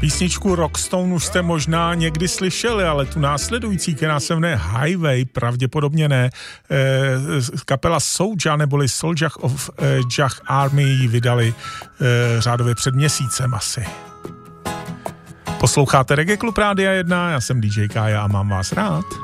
Písničku Rockstone už jste možná někdy slyšeli, ale tu následující, která se jmenuje Highway, pravděpodobně ne. Kapela Soulja neboli Soldier of Jah Army ji vydali řádově před měsícem asi. Posloucháte Reggae Klub Rádia 1, já jsem DJ Kája a mám vás rád.